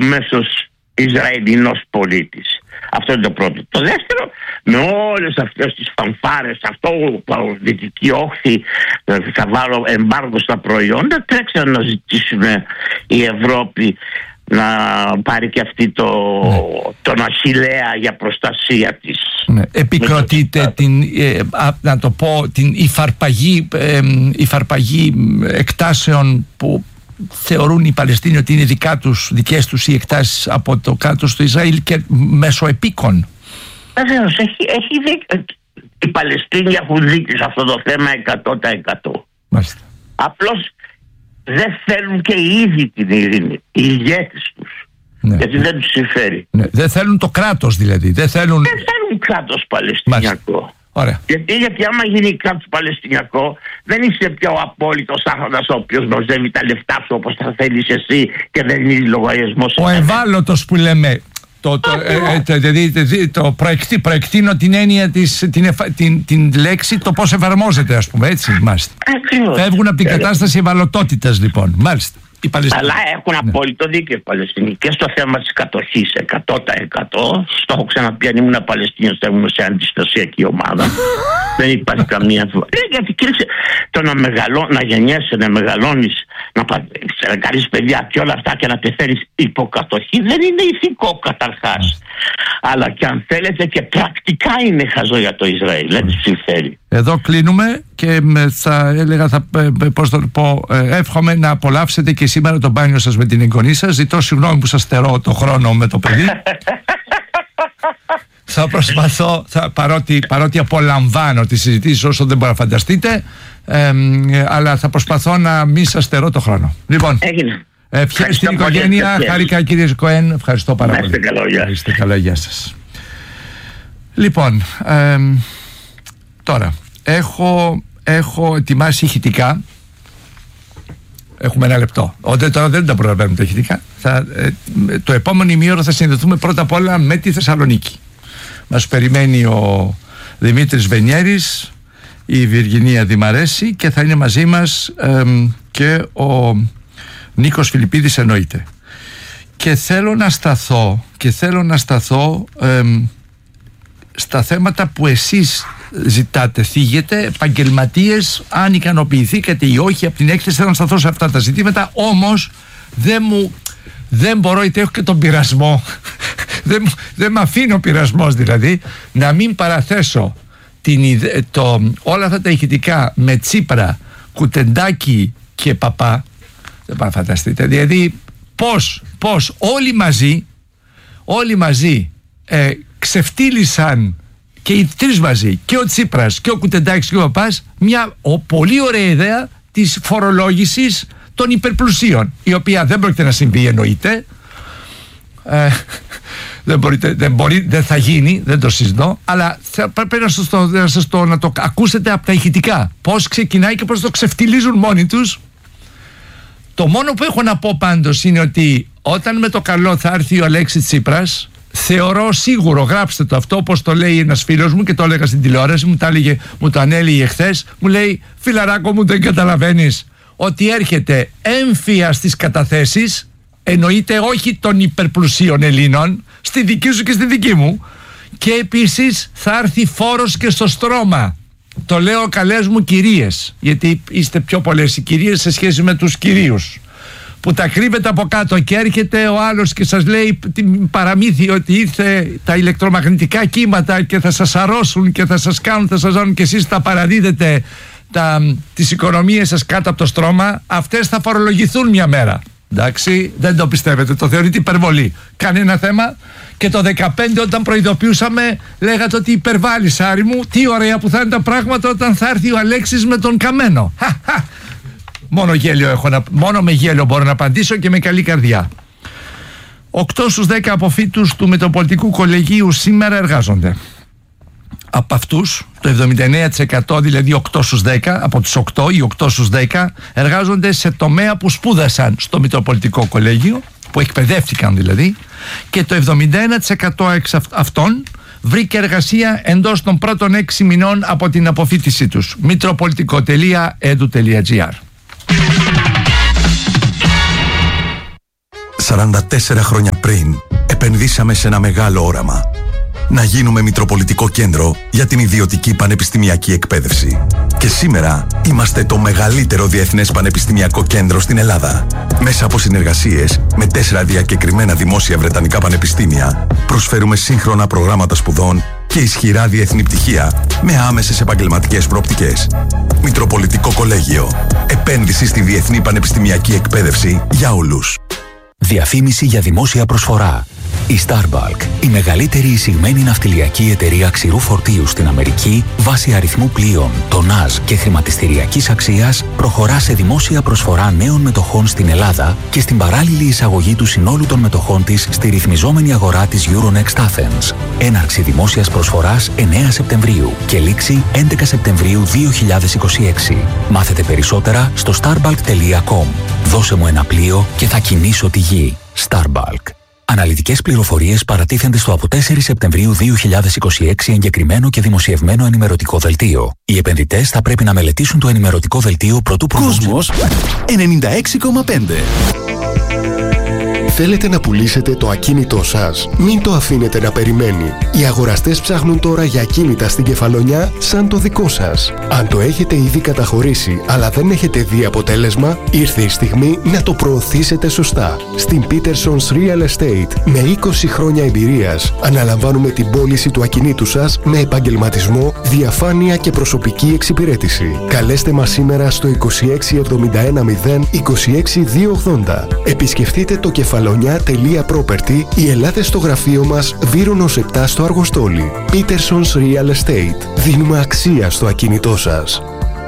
μέσος Ισραηλινός πολίτης. Αυτό είναι το πρώτο. Το δεύτερο, με όλες αυτές τις φανφάρες, αυτό που δυτική όχθη θα βάλω εμπάργο στα προϊόντα, τρέξαν να ζητήσουν η Ευρώπη να πάρει και αυτή τον ασυλαία για προστασία της. Ναι. Επικροτείται να το πω, την υφαρπαγή εκτάσεων που θεωρούν οι Παλαιστίνοι ότι είναι δικές τους οι εκτάσεις από το κράτος του Ισραήλ και μέσω επίκων. Βεβαίως, οι Παλαιστίνοι έχουν δίκιο σε αυτό το θέμα 100%. Μάλιστα. Απλώς δεν θέλουν και οι ίδιοι την ειρήνη, οι ηγέτες τους. Ναι. Γιατί δεν τους συμφέρει. Ναι. Δεν θέλουν το κράτος δηλαδή. Δεν θέλουν κράτος Παλαιστινιακό. Γιατί άμα γίνει κράτος Παλαιστινιακό, δεν είσαι πιο απόλυτος άρχοντας ο οποίος μαζεύει τα λεφτά σου όπως θα θέλεις εσύ και δεν είναι λογαριασμός. Ο ευάλωτος που λέμε. Προεκτείνω την έννοια την λέξη, το πώς εφαρμόζεται, ας πούμε, έτσι. Μάλιστα. Φεύγουν από την κατάσταση ευαλωτότητας, λοιπόν. Μάλιστα. Αλλά έχουν απόλυτο δίκιο οι Παλαιστίνοι και στο θέμα της κατοχής 100%. Στο έχω ξαναπεί, αν ήμουν Παλαιστίνιος θα ήμουν σε αντιστασιακή ομάδα. Δεν υπάρχει καμία αμφιβολία. Γιατί κοίταξε, το να γεννιέσαι, να μεγαλώνεις, να κάνεις παιδιά και όλα αυτά και να πεθαίνεις υποκατοχή δεν είναι ηθικό καταρχάς. Αλλά και αν θέλετε και πρακτικά είναι χαζό για το Ισραήλ. Δεν της συμφέρει. Εδώ κλείνουμε και θα έλεγα, πώς το πω, εύχομαι να απολαύσετε και σήμερα το μπάνιο σας με την εγγονή σας. Ζητώ συγγνώμη που σας στερώ το χρόνο με το παιδί. Θα προσπαθώ, παρότι απολαμβάνω τις συζητήσεις όσο δεν μπορώ να φανταστείτε, αλλά θα προσπαθώ να μην σας στερώ το χρόνο. Λοιπόν, στην οικογένεια, χάρηκα κύριε Κοέν, ευχαριστώ πάρα πολύ. Είστε καλά, γεια σας. Λοιπόν, τώρα έχω ετοιμάσει ηχητικά. Έχουμε ένα λεπτό. Τώρα δεν τα προλαβαίνουμε τα ηχητικά. Το επόμενο ημίωρο θα συνδεθούμε πρώτα απ' όλα με τη Θεσσαλονίκη. Μας περιμένει ο Δημήτρης Βενιέρης, η Βιργινία Δημαρέση και θα είναι μαζί μας και ο Νίκος Φιλιππίδης, εννοείται. Και θέλω να σταθώ στα θέματα που εσείς ζητάτε, θίγετε, επαγγελματίες, αν ικανοποιηθήκατε ή όχι από την έκθεση. Θέλω να σταθώ σε αυτά τα ζητήματα, όμως δεν μπορώ, είτε έχω και τον πειρασμό δεν με αφήνει ο πειρασμός δηλαδή να μην παραθέσω όλα αυτά τα ηχητικά με Τσίπρα, Κουτεντάκη και Παπά. Δεν πάω να φανταστείτε δηλαδή πως όλοι μαζί ξεφτύλισαν και οι τρεις μαζί, και ο Τσίπρας και ο Κουτεντάκης και ο Παπάς, μια πολύ ωραία ιδέα της φορολόγησης των υπερπλουσίων, η οποία δεν πρόκειται να συμβεί, εννοείται. Δεν θα γίνει, δεν το συζητώ, αλλά πρέπει να το ακούσετε από τα ηχητικά πώς ξεκινάει και πώς το ξεφτιλίζουν μόνοι τους. Το μόνο που έχω να πω πάντως είναι ότι όταν με το καλό θα έρθει ο Αλέξης Τσίπρας, θεωρώ σίγουρο, γράψτε το αυτό, όπως το λέει ένας φίλος μου και το έλεγα στην τηλεόραση, μου το ανέλυγε εχθές, μου λέει, φιλαράκο μου, δεν καταλαβαίνεις ότι έρχεται έμφυα στις καταθέσεις, εννοείται όχι των υπερπλουσίων Ελλήνων, στη δική σου και στη δική μου, και επίσης θα έρθει φόρος και στο στρώμα. Το λέω καλές μου κυρίες, γιατί είστε πιο πολλές οι κυρίες σε σχέση με τους κυρίους, που τα κρύβετε από κάτω και έρχεται ο άλλος και σας λέει την παραμύθι ότι ήρθε τα ηλεκτρομαγνητικά κύματα και θα σας αρρώσουν και θα σας κάνουν και εσείς τα παραδίδετε τις οικονομίες σας κάτω από το στρώμα. Αυτές θα φορολογηθούν μια μέρα. Εντάξει, δεν το πιστεύετε, το θεωρείτε υπερβολή. Κανένα θέμα. Και το 2015 όταν προειδοποιούσαμε λέγατε ότι υπερβάλλεις, Άρη μου. Τι ωραία που θα είναι τα πράγματα όταν θα έρθει ο Αλέξης με τον Καμένο. Μόνο με γέλιο μπορώ να απαντήσω και με καλή καρδιά. 8 στους 10 αποφύτους του Μητροπολιτικού Κολεγίου σήμερα εργάζονται. Από αυτούς το 79%, δηλαδή 8 στους 10, από τους 8 ή 8 στους 10 εργάζονται σε τομέα που σπούδασαν στο Μητροπολιτικό Κολέγιο, που εκπαιδεύτηκαν δηλαδή, και το 71% εξ αυτών βρήκε εργασία εντός των πρώτων 6 μηνών από την αποφύτισή τους. Mitropolitico.edu.gr. 44 χρόνια πριν, επενδύσαμε σε ένα μεγάλο όραμα. Να γίνουμε Μητροπολιτικό Κέντρο για την ιδιωτική πανεπιστημιακή εκπαίδευση. Και σήμερα είμαστε το μεγαλύτερο διεθνές πανεπιστημιακό κέντρο στην Ελλάδα. Μέσα από συνεργασίες με 4 διακεκριμένα δημόσια βρετανικά πανεπιστήμια, προσφέρουμε σύγχρονα προγράμματα σπουδών και ισχυρά διεθνή πτυχία με άμεσες επαγγελματικές προοπτικές. Μητροπολιτικό Κολέγιο. Επένδυση στη διεθνή πανεπιστημιακή εκπαίδευση για όλους. Διαφήμιση για δημόσια προσφορά. Η Starbulk, η μεγαλύτερη εισηγμένη ναυτιλιακή εταιρεία ξηρού φορτίου στην Αμερική, βάσει αριθμού πλοίων, τονάζ και χρηματιστηριακής αξίας, προχωρά σε δημόσια προσφορά νέων μετοχών στην Ελλάδα και στην παράλληλη εισαγωγή του συνόλου των μετοχών της στη ρυθμιζόμενη αγορά της Euronext Athens. Έναρξη δημόσιας προσφοράς 9 Σεπτεμβρίου και λήξη 11 Σεπτεμβρίου 2026. Μάθετε περισσότερα στο starbulk.com. Δώσε μου ένα πλοίο και θα κινήσω τη γη. Starbulk. Αναλυτικές πληροφορίες παρατίθενται στο από 4 Σεπτεμβρίου 2026 εγκεκριμένο και δημοσιευμένο ενημερωτικό δελτίο. Οι επενδυτές θα πρέπει να μελετήσουν το ενημερωτικό δελτίο πρωτού Κόσμος 96,5. Θέλετε να πουλήσετε το ακίνητό σας? Μην το αφήνετε να περιμένει. Οι αγοραστές ψάχνουν τώρα για ακίνητα στην Κεφαλονιά σαν το δικό σας. Αν το έχετε ήδη καταχωρήσει αλλά δεν έχετε δει αποτέλεσμα, ήρθε η στιγμή να το προωθήσετε σωστά. Στην Peterson's Real Estate, με 20 χρόνια εμπειρίας, αναλαμβάνουμε την πώληση του ακινήτου σας με επαγγελματισμό, διαφάνεια και προσωπική εξυπηρέτηση. Καλέστε μας σήμερα στο 2671 0 26 280. Επισκεφτείτε το κεφαλονιά.property ή ελάτε στο γραφείο μας Βύρονος 7 στο Αργοστόλι. Peterson's Real Estate. Δίνουμε αξία στο ακίνητό σας.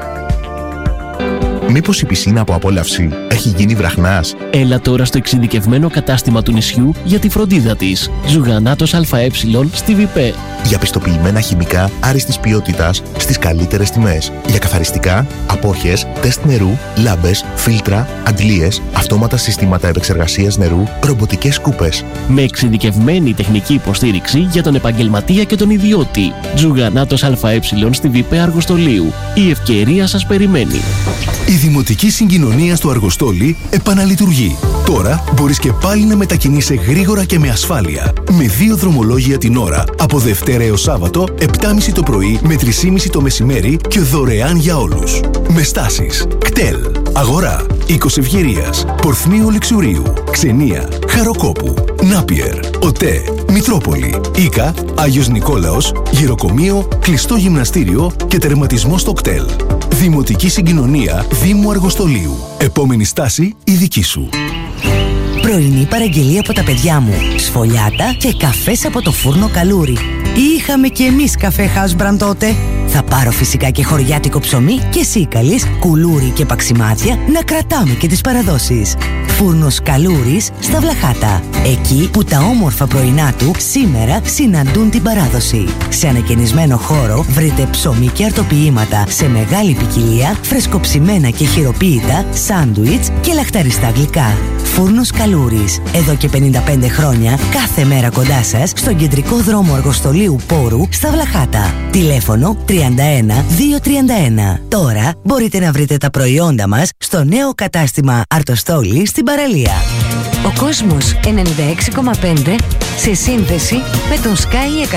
Μήπως η πισίνα από απόλαυση έχει γίνει βραχνάς? Έλα τώρα στο εξειδικευμένο κατάστημα του νησιού για τη φροντίδα της. Ζουγανάτος ΑΕ στη ΒΙΠΕ. Για πιστοποιημένα χημικά άριστης ποιότητας στις καλύτερες τιμές. Για καθαριστικά, απόχες, τεστ νερού, λάμπες, φίλτρα, αντλίες, αυτόματα συστήματα επεξεργασίας νερού, ρομποτικές σκούπες. Με εξειδικευμένη τεχνική υποστήριξη για τον επαγγελματία και τον ιδιώτη. Ζουγανάτος ΑΕ στη ΒΙΠΕ Αργοστολίου. Η ευκαιρία σας περιμένει. Η Δημοτική Συγκοινωνία στο Αργοστόλι επαναλειτουργεί. Τώρα μπορείς και πάλι να μετακινείσαι γρήγορα και με ασφάλεια. Με 2 δρομολόγια την ώρα, από Δευτέρα έως Σάββατο, 7.30 το πρωί με 3.30 το μεσημέρι και δωρεάν για όλους. Με στάσεις κτέλ, Αγορά, Οίκος Ευγερίας, Πορθμίου Λεξουρίου, Ξενία, Χαροκόπου, Νάπιερ, ΟΤΕ, Μητρόπολη, Ίκα, Άγιος Νικόλαος, Γυροκομείο, κλειστό γυμναστήριο και τερματισμό στο κτέλ. Δημοτική Συγκοινωνία Δήμου Αργοστολίου. Επόμενη στάση η δική σου. Πρωινή παραγγελία από τα παιδιά μου. Σφολιάτα και καφές από το φούρνο Καλούρι. Είχαμε κι εμείς καφέ Housebrand τότε. Θα πάρω φυσικά και χωριάτικο ψωμί και σίκαλης, κουλούρι και παξιμάδια να κρατάμε και τις παραδόσεις. Φούρνος Καλούρης στα Βλαχάτα. Εκεί που τα όμορφα πρωινά του σήμερα συναντούν την παράδοση. Σε ανακαινισμένο χώρο βρείτε ψωμί και αρτοποιήματα σε μεγάλη ποικιλία, φρεσκοψημένα και χειροποίητα, σάντουιτς και λαχταριστά γλυκά. Φούρνος Καλούρης. Εδώ και 55 χρόνια, κάθε μέρα κοντά σας, στον κεντρικό δρόμο Αργοστολίου Πόρου στα Βλαχάτα. Τηλέφωνο 31 231. Τώρα μπορείτε να βρείτε τα προϊόντα μας στο νέο κατάστημα Αρτοστόλη στην παραλία. Ο κόσμος 96,5 σε σύνδεση με τον Sky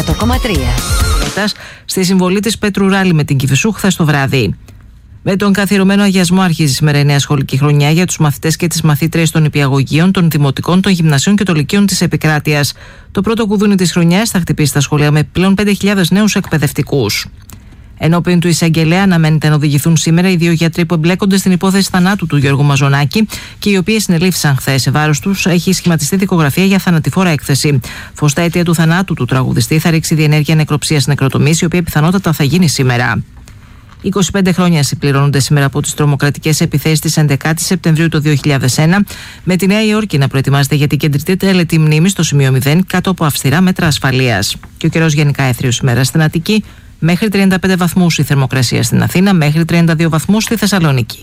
100,3. Στη συμβολή της Πέτρου Ράλι με την Κηφισού χθες το βράδυ. Με τον καθιερωμένο αγιασμό αρχίζει σήμερα η νέα σχολική χρονιά για τους μαθητές και τις μαθήτριες των νηπιαγωγείων, των δημοτικών, των γυμνασίων και των λυκείων της επικράτειας. Το πρώτο κουδούνι της χρονιάς θα χτυπήσει τα σχολεία με πλέον 5.000 νέους εκπαιδευτικούς. Ενώπιον του εισαγγελέα αναμένεται να οδηγηθούν σήμερα οι 2 γιατροί που εμπλέκονται στην υπόθεση θανάτου του Γιώργου Μαζονάκη και οι οποίοι συνελήφθησαν χθες. Σε βάρος τους έχει σχηματιστεί δικογραφία για θανατηφόρα έκθεση. Φωστά αιτία του θανάτου του τραγουδιστή θα ρίξει διενέργεια νεκροψίας νεκροτομής, η οποία πιθανότατα θα γίνει σήμερα. 25 χρόνια συμπληρώνονται σήμερα από τις τρομοκρατικές επιθέσεις της 11 Σεπτεμβρίου του 2001, με τη Νέα Υόρκη να προετοιμάζεται για την κεντρική τελετή μνήμης στο σημείο 0 κάτω από αυστηρά μέτρα ασφαλείας. Και ο καιρός γενικά έθριος σήμερα στην Αττική, μέχρι 35 βαθμούς η θερμοκρασία στην Αθήνα, μέχρι 32 βαθμούς στη Θεσσαλονίκη.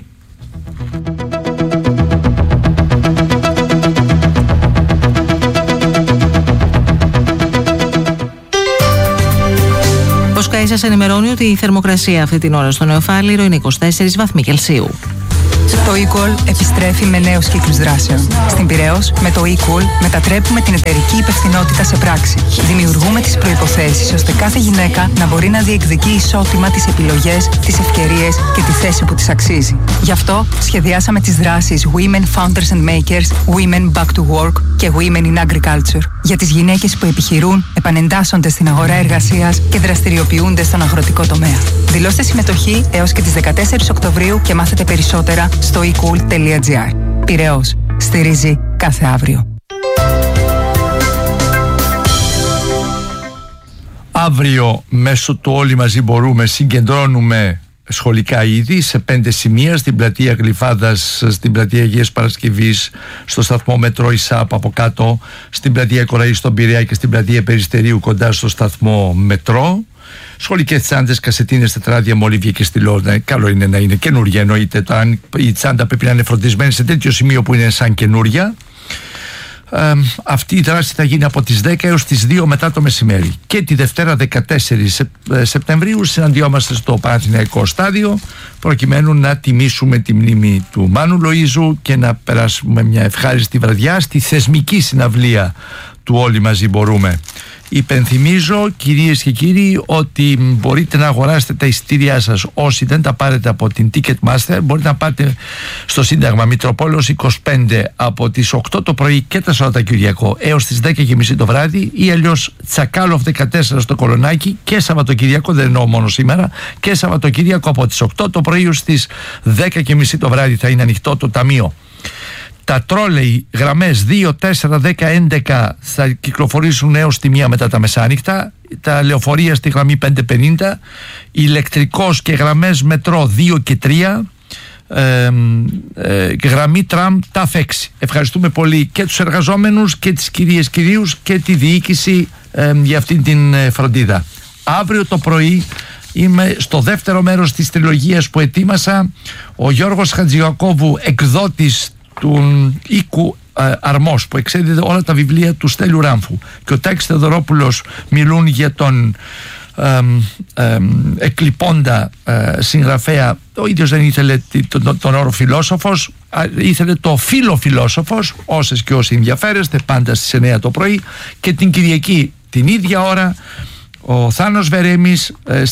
Ο Sky σας ενημερώνει ότι η θερμοκρασία αυτή την ώρα στο Νεοφάλιρο είναι 24 βαθμοί Κελσίου. Το eQual επιστρέφει με νέους κύκλους δράσεων. Στην Πειραιώς, με το eQual μετατρέπουμε την εταιρική υπευθυνότητα σε πράξη. Δημιουργούμε τις προϋποθέσεις ώστε κάθε γυναίκα να μπορεί να διεκδικεί ισότιμα τις επιλογές, τις ευκαιρίες και τη θέση που της αξίζει. Γι' αυτό σχεδιάσαμε τις δράσεις Women Founders and Makers, Women Back to Work και Women in Agriculture για τις γυναίκες που επιχειρούν, επανεντάσσονται στην αγορά εργασίας και δραστηριοποιούνται στον αγροτικό τομέα. Δηλώστε συμμετοχή έως και τις 14 Οκτωβρίου και μάθετε περισσότερα στο ecool.gr. Πειραιώς. Στηρίζει κάθε αύριο. Αύριο μέσω του Όλοι Μαζί Μπορούμε συγκεντρώνουμε σχολικά είδη σε 5 σημεία: στην πλατεία Γλυφάδας, στην πλατεία Αγίας Παρασκευής, στο σταθμό Μετρό Ισάπ από κάτω, στην πλατεία Κοραή στον Πειραιά και στην πλατεία Περιστερίου κοντά στο σταθμό Μετρό. Σχολικές τσάντες, κασετίνες, τετράδια, μολύβια και στυλώνα. Καλό είναι να είναι καινούργια, εννοείται. Αν η τσάντα πρέπει να είναι φροντισμένη σε τέτοιο σημείο που είναι σαν καινούργια. Αυτή η δράση θα γίνει από τις 10 έως τις 2 μετά το μεσημέρι. Και τη Δευτέρα 14 Σεπτεμβρίου συναντιόμαστε στο Παναθηναϊκό Στάδιο προκειμένου να τιμήσουμε τη μνήμη του Μάνου Λοΐζου και να περάσουμε μια ευχάριστη βραδιά στη θεσμική συναυλία του Όλοι Μαζί Μπορούμε. Υπενθυμίζω, κυρίες και κύριοι, ότι μπορείτε να αγοράσετε τα εισιτήριά σας όσοι δεν τα πάρετε από την Ticketmaster. Μπορείτε να πάτε στο Σύνταγμα Μητροπόλεως 25 από τις 8 το πρωί και τα Σαββατοκυριακό έως τις 10.30 το βράδυ, ή αλλιώς Τσακάλοφ 14 στο Κολονάκι και Σαββατοκυριακό, δεν εννοώ μόνο σήμερα, και Σαββατοκυριακό από τις 8 το πρωί έως τις 10.30 το βράδυ θα είναι ανοιχτό το ταμείο. Τα τρόλεϊ γραμμές 2, 4, 10, 11 θα κυκλοφορήσουν έως τη 1 μετά τα μεσάνυχτα. Τα λεωφορεία στη γραμμή 550, ηλεκτρικός και γραμμές μετρό 2 και 3, γραμμή τραμ ΤΑΦ 6. Ευχαριστούμε πολύ και τους εργαζόμενους και τις κυρίες κυρίους και τη διοίκηση για αυτή την φροντίδα. Αύριο το πρωί είμαι στο δεύτερο μέρος της τριλογίας που ετοίμασα. Ο Γιώργος Χατζηακόβου, εκδότης του οίκου Αρμός, που εξέδιδε όλα τα βιβλία του Στέλιου Ράμφου, και ο Τάκης Θεοδωρόπουλος μιλούν για τον εκλειπώντα συγγραφέα. Ο ίδιος δεν ήθελε τον όρο φιλόσοφος, ήθελε το φιλοφιλόσοφος. Όσες και όσοι ενδιαφέρεστε, πάντα στις 9 το πρωί. Και την Κυριακή την ίδια ώρα ο Θάνος Βερέμης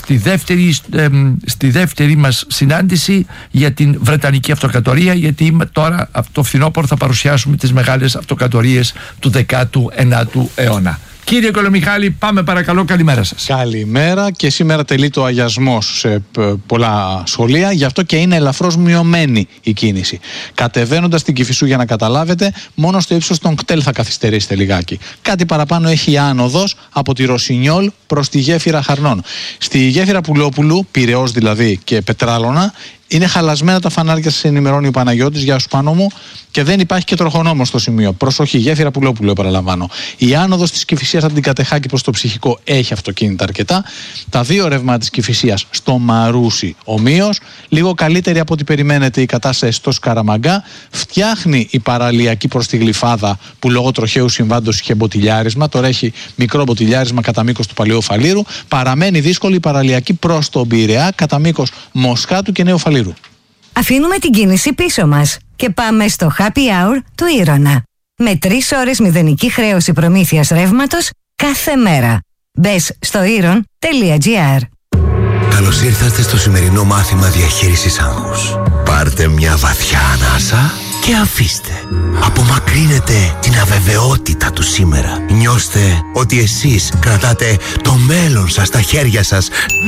στη δεύτερη μας συνάντηση για την Βρετανική Αυτοκρατορία, γιατί τώρα από το φθινόπωρο θα παρουσιάσουμε τις μεγάλες αυτοκρατορίες του 19ου αιώνα. Κύριε Κολομιχάλη, πάμε παρακαλώ, καλημέρα σας. Καλημέρα, και σήμερα τελεί το αγιασμός σε πολλά σχολεία, γι' αυτό και είναι ελαφρώς μειωμένη η κίνηση. Κατεβαίνοντας την Κηφισού, για να καταλάβετε, μόνο στο ύψος των κτέλ θα καθυστερήσετε λιγάκι. Κάτι παραπάνω έχει η άνοδος από τη Ρωσινιόλ προς τη γέφυρα Χαρνών. Στη γέφυρα Πουλόπουλου, Πειραιώς δηλαδή και Πετράλωνα, είναι χαλασμένα τα φανάρια, σας ενημερώνει ο Παναγιώτης, γεια σου πάνω μου, και δεν υπάρχει και τροχονόμος στο σημείο. Προσοχή, γέφυρα Πουλόπουλου, επαναλαμβάνω. Η άνοδος της Κηφισίας από την Κατεχάκη προς το Ψυχικό έχει αυτοκίνητα αρκετά. Τα δύο ρεύματα της Κηφισίας στο Μαρούσι ομοίως. Λίγο καλύτερη από ό,τι περιμένετε η κατάσταση στο Σκαραμαγκά. Φτιάχνει η παραλιακή προς τη Γλυφάδα, που λόγω τροχαίου συμβάντος είχε μποτιλιάρισμα. Τώρα έχει μικρό μποτιλιάρισμα κατά μήκος του Παλαιού Φαλήρου. Παραμένει δύσκολη η παραλιακή προς τον Πειραιά κατά μήκος Μοσχάτου και Νέου Φαλήρου. Αφήνουμε την κίνηση πίσω μας και πάμε στο Happy Hour του Ήρωνα. Με 3 ώρες μηδενική χρέωση προμήθειας ρεύματος κάθε μέρα. Μπες στο iron.gr. Καλώς ήρθατε στο σημερινό μάθημα διαχείρισης άγχους. Πάρτε μια βαθιά ανάσα και αφήστε. Απομακρύνετε την αβεβαιότητα του σήμερα. Νιώστε ότι εσείς κρατάτε το μέλλον σας στα χέρια σας.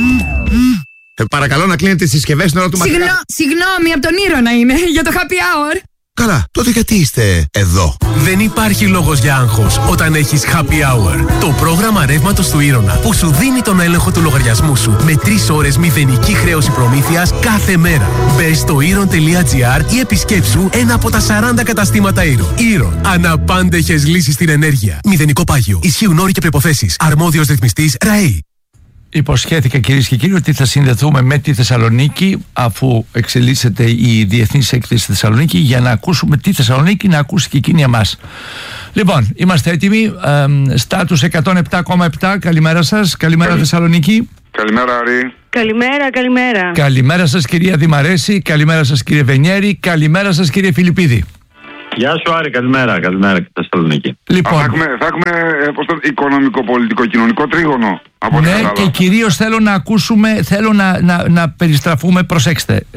Παρακαλώ να κλείνετε τις συσκευές στην ώρα του μαθήματος. Συγγνώμη, από τον Ήρωνα είναι, για το happy hour. Καλά, τότε γιατί είστε εδώ? Δεν υπάρχει λόγος για άγχος όταν έχεις happy hour. Το πρόγραμμα ρεύματος του Ήρωνα που σου δίνει τον έλεγχο του λογαριασμού σου με 3 ώρες μηδενική χρέωση προμήθειας κάθε μέρα. Μπες στο iron.gr ή επισκέψου ένα από τα 40 καταστήματα Iron. Iron. Αναπάντεχες λύσεις στην ενέργεια. Μηδενικό πάγιο. Ισχύουν όροι και προϋποθέσεις. Αρμόδιος ρυθμιστής ΡΑΕΗ. Υποσχέθηκα, κυρίες και κύριοι, ότι θα συνδεθούμε με τη Θεσσαλονίκη αφού εξελίσσεται η Διεθνής Έκθεση στη Θεσσαλονίκη, για να ακούσουμε τη Θεσσαλονίκη, να ακούσει και εκείνη εμάς. Λοιπόν, είμαστε έτοιμοι. Στάτους 107,7. Καλημέρα σας. Καλημέρα Θεσσαλονίκη. Καλημέρα Άρη. Καλημέρα, καλημέρα. Καλημέρα σας κυρία Δημαρέση, καλημέρα σας κύριε Βενιέρη, καλημέρα σας κύριε Φιλιππίδη. Γεια σου Άρη, καλημέρα και τα Θεσσαλονίκη. Λοιπόν, θα έχουμε οικονομικό, πολιτικό, κοινωνικό τρίγωνο. Ναι, και κυρίως θέλω να ακούσουμε, θέλω να περιστραφούμε, προσέξτε.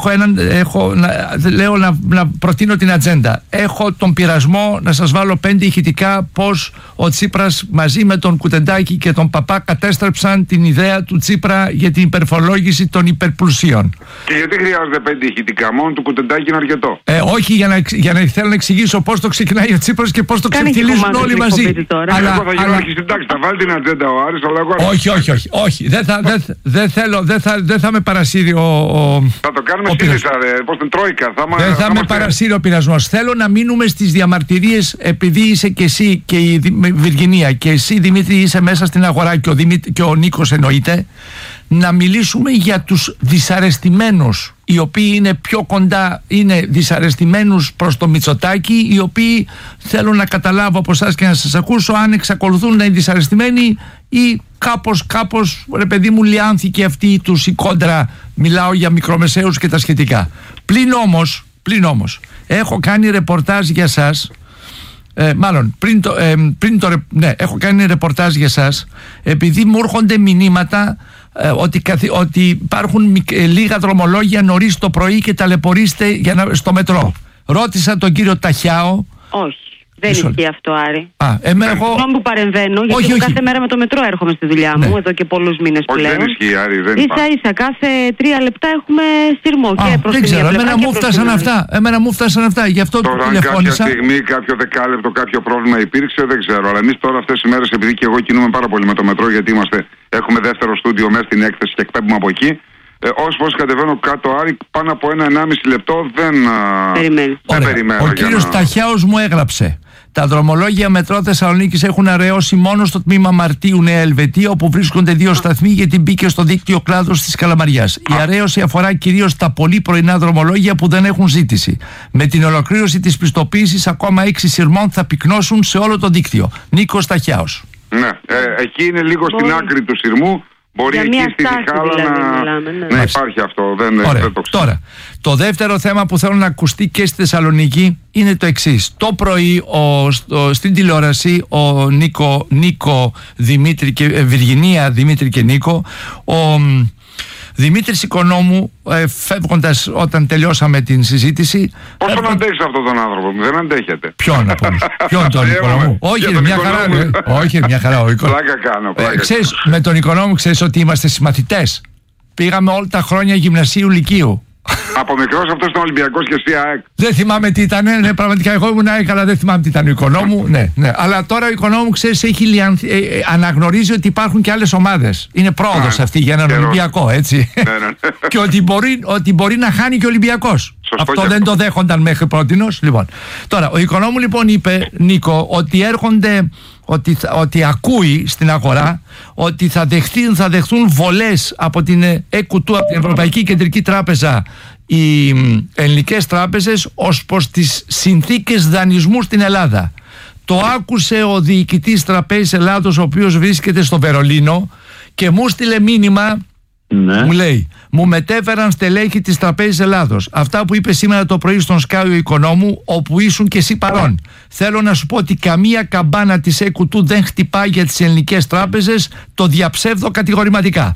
Να προτείνω την ατζέντα. Έχω τον πειρασμό να σας βάλω 5 ηχητικά πως ο Τσίπρας μαζί με τον Κουτεντάκη και τον Παπά κατέστρεψαν την ιδέα του Τσίπρα για την υπερφορολόγηση των υπερπλουσίων. Και γιατί χρειάζονται 5 ηχητικά, μόνο του Κουτεντάκη είναι αρκετό. Όχι, για να θέλω να εξηγήσω πώς το ξεκινάει ο Τσίπρας και πώς το ξεφτιλίζουν όλοι μαζί. Αλλά εγώ θα γίνω αρχισυντάξη, θα βάλει την ατζέντα ο Άρης, αλλά εγώ... Όχι, δεν θα με παρασύρει θα το κάνουμε ΣΥΡΙΖΑ, πώς την Τρόικα. Δεν θα με παρασύρει ο πειρασμός. Θέλω να μείνουμε στις διαμαρτυρίες, επειδή είσαι και εσύ και η Βιργινία και εσύ Δημήτρη είσαι μέσα στην αγορά και ο Νίκος εννοείται, να μιλήσουμε για τους δυσαρεστημένους, οι οποίοι είναι πιο κοντά, είναι δυσαρεστημένους προς το Μητσοτάκη, οι οποίοι θέλουν να καταλάβω από εσάς και να σας ακούσω αν εξακολουθούν να είναι δυσαρεστημένοι ή κάπως ρε παιδί μου λιάνθηκε αυτή τους η κόντρα, μιλάω για μικρομεσαίους και τα σχετικά. Πλην όμως έχω κάνει ρεπορτάζ για σας, έχω κάνει ρεπορτάζ για σας επειδή μου έρχονται μηνύματα ότι υπάρχουν λίγα δρομολόγια νωρίς το πρωί και ταλαιπωρείστε στο μετρό. Ρώτησα τον κύριο Ταχιάο. Όχι, δεν ισχύει αυτό, Άρη. Συγγνώμη που παρεμβαίνω, γιατί κάθε μέρα με το μετρό έρχομαι στη δουλειά μου εδώ και πολλούς μήνες πλέον. Δεν ισχύει, Άρη, δεν ίσα-ίσα κάθε 3 λεπτά έχουμε σειρμό και προς δεν ξέρω, εμένα μου φτάσαν αυτά. Γι' αυτό τώρα, αν κάποια στιγμή, κάποιο δεκάλεπτο, κάποιο πρόβλημα υπήρξε, δεν ξέρω. Αλλά εμείς τώρα αυτές τις μέρες, επειδή και εγώ κινούμαι πάρα πολύ με το μετρό, γιατί έχουμε δεύτερο στούντιο μέσα στην έκθεση και εκπέμπουμε από εκεί. Όσο κατεβαίνω κάτω, Άρη, πάνω από 1,5 λεπτό δεν περιμένω. Ο κύριος Ταχιάος μου έγραψε: τα δρομολόγια μετρό Θεσσαλονίκης έχουν αραιώσει μόνο στο τμήμα Μαρτίου Νέα Ελβετία, όπου βρίσκονται 2 σταθμοί, γιατί μπήκε στο δίκτυο κλάδος της Καλαμαριάς. Η αραίωση αφορά κυρίως τα πολύ πρωινά δρομολόγια που δεν έχουν ζήτηση. Με την ολοκλήρωση της πιστοποίησης, ακόμα 6 σειρμών θα πυκνώσουν σε όλο το δίκτυο. Νίκος Ταχιάος. Ναι, εκεί είναι λίγο στην άκρη του σειρμού. Μπορεί εκεί στη Διχάλα να υπάρχει αυτό. Δεν το ξέρω. Τώρα, το δεύτερο θέμα που θέλω να ακουστεί και στη Θεσσαλονίκη είναι το εξής. Το πρωί στην τηλεόραση ο Νίκο Δημήτρη και Βιργινία Δημήτρη και Νίκο, ο Δημήτρης Οικονόμου, φεύγοντας όταν τελειώσαμε την συζήτηση. Πώς τον αντέχεις αυτόν τον άνθρωπο, δεν αντέχετε. Ποιον τον Οικονόμου? Όχι, μια χαρά. Όχι, μια χαρά. Πλάκα κάνω. Ξέρεις, με τον Οικονόμου ξέρεις ότι είμαστε συμμαθητές. Πήγαμε όλα τα χρόνια γυμνασίου λυκείου. Από μικρός αυτός ήταν Ολυμπιακός και εσύ ΑΕΚ. Δεν θυμάμαι τι ήταν, ναι, πραγματικά εγώ ήμουν ΑΕΚ, αλλά δεν θυμάμαι τι ήταν ο Οικονόμου. Ναι. Αλλά τώρα ο Οικονόμου, ξέρεις, αναγνωρίζει ότι υπάρχουν και άλλες ομάδες. Είναι πρόοδος αυτή για έναν Ολυμπιακό, έτσι. Και ότι μπορεί να χάνει και ο Ολυμπιακός. Αυτό δεν το δέχονταν μέχρι πρότινος. Λοιπόν, τώρα, ο Οικονόμου λοιπόν είπε, Νίκο, ότι έρχονται. Ότι ακούει στην αγορά ότι θα δεχθούν βολές από την ΕΚΟΥΤΟΥ, από την Ευρωπαϊκή Κεντρική Τράπεζα, οι ελληνικές τράπεζες ως προς τις συνθήκες δανεισμού στην Ελλάδα. Το άκουσε ο διοικητής Τραπέζης Ελλάδος, ο οποίος βρίσκεται στο Βερολίνο, και μου στείλε μήνυμα. Ναι. Μου λέει, μου μετέφεραν στελέχη της Τραπέζης Ελλάδος αυτά που είπε σήμερα το πρωί στον Σκάιο Οικονόμου, όπου ήσουν και εσύ παρόν. Θέλω να σου πω ότι καμία καμπάνα της ΕΚΟΥΤΟΥ δεν χτυπάει για τις ελληνικές τράπεζες. Το διαψεύδω κατηγορηματικά.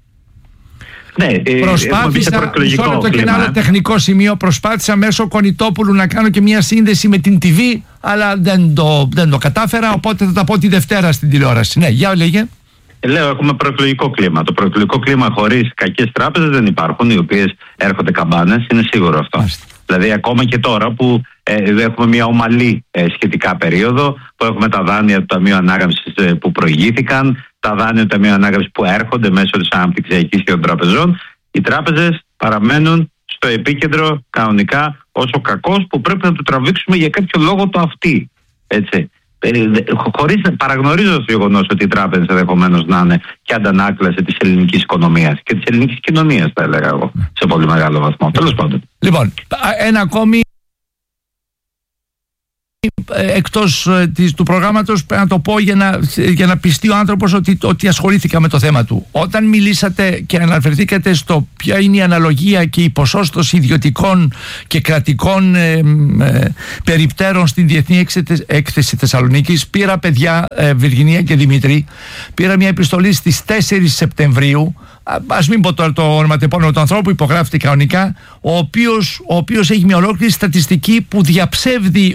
Ναι, προσπάθησα, μισό λεπτό και ένα άλλο τεχνικό σημείο, προσπάθησα μέσω Κονιτόπουλου να κάνω και μια σύνδεση με την TV, αλλά δεν το κατάφερα, οπότε θα τα πω τη Δευτέρα στην τηλεόραση. Ναι, για λέγε. Λέω, έχουμε προεκλογικό κλίμα. Το προεκλογικό κλίμα χωρίς κακές τράπεζες δεν υπάρχουν, οι οποίες έρχονται καμπάνες, είναι σίγουρο αυτό. Δηλαδή, ακόμα και τώρα που έχουμε μια ομαλή σχετικά περίοδο, που έχουμε τα δάνεια του Ταμείου Ανάκαμψης που προηγήθηκαν, τα δάνεια του Ταμείου Ανάκαμψης που έρχονται μέσω της αναπτυξιακής και των τραπεζών, οι τράπεζες παραμένουν στο επίκεντρο κανονικά ως ο κακός που πρέπει να του τραβήξουμε για κάποιο λόγο το αυτή. Έτσι. Χωρίς να παραγνωρίζω το γεγονός ότι οι τράπεζες ενδεχομένως να είναι και αντανάκλαση της ελληνικής οικονομίας και της ελληνικής κοινωνίας, θα έλεγα εγώ, σε πολύ μεγάλο βαθμό. Τέλος πάντων. Λοιπόν, ένα ακόμη εκτός του προγράμματος, πρέπει να το πω για να πιστεί ο άνθρωπος ότι ασχολήθηκα με το θέμα του. Όταν μιλήσατε και αναφερθήκατε στο ποια είναι η αναλογία και η ποσόστοση ιδιωτικών και κρατικών περιπτέρων στην Διεθνή Έκθεση Θεσσαλονίκης, πήρα, παιδιά, Βιργινία και Δημήτρη, πήρα μια επιστολή στις 4 Σεπτεμβρίου, ας μην πω τώρα το ονοματεπώνυμο του ανθρώπου, υπογράφεται κανονικά, ο οποίος έχει μια ολόκληρη στατιστική που διαψεύδει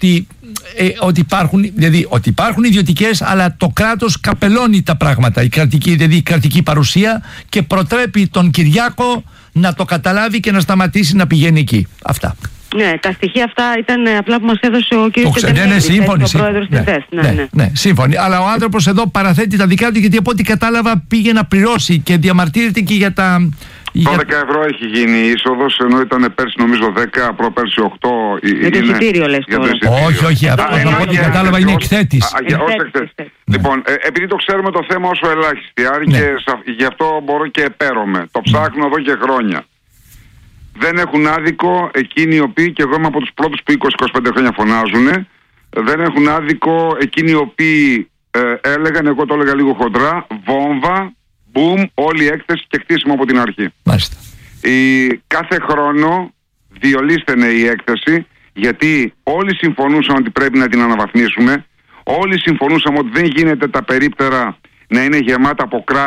ότι υπάρχουν ιδιωτικές, αλλά το κράτος καπελώνει τα πράγματα, η κρατική παρουσία, και προτρέπει τον Κυριάκο να το καταλάβει και να σταματήσει να πηγαίνει εκεί. Αυτά. Ναι, τα στοιχεία αυτά ήταν απλά που μας έδωσε ο κ. Τεντελίδης, ο πρόεδρος της ΔΕΣ. Ναι, σύμφωνοι. Αλλά ο άνθρωπος εδώ παραθέτει τα δικά του, γιατί από ό,τι κατάλαβα πήγε να πληρώσει και διαμαρτύρεται και για τα... 12 ευρώ έχει γίνει η είσοδος, ενώ ήταν πέρσι νομίζω 10, προπέρσι 8. Για το εισιτήριο λες τώρα. Όχι, αυτό από ό,τι κατάλαβα είναι εκθέτης. Λοιπόν, επειδή το ξέρουμε το θέμα όσο ελάχιστη, άρα και γι' αυτό μπορώ και επαίρομαι. Το ψάχνω εδώ και χρόνια. Δεν έχουν άδικο εκείνοι οι οποίοι, και εγώ είμαι από τους πρώτους που 20-25 χρόνια φωνάζουν, δεν έχουν άδικο εκείνοι οι οποίοι έλεγαν, εγώ το έλεγα λίγο χοντρά, βόμβα, μπουμ, όλη η έκθεση και χτίσιμο από την αρχή. Μάλιστα. Κάθε χρόνο διολύστενε η έκθεση, γιατί όλοι συμφωνούσαν ότι πρέπει να την αναβαθμίσουμε, όλοι συμφωνούσαμε ότι δεν γίνεται τα περίπτερα να είναι γεμάτα